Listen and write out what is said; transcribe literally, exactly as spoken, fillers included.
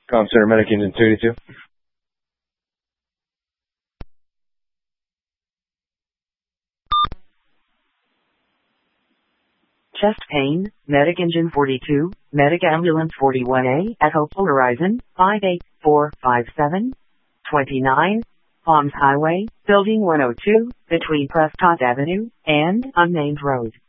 Com Center Medic Engine two eighty-two. Chest pain, Medic Engine forty-two, Medic Ambulance forty-one A at Hopeful Horizon, five eight four five seven, twenty-nine, Palms Highway, Building one oh two, between Prescott Avenue and Unnamed Road.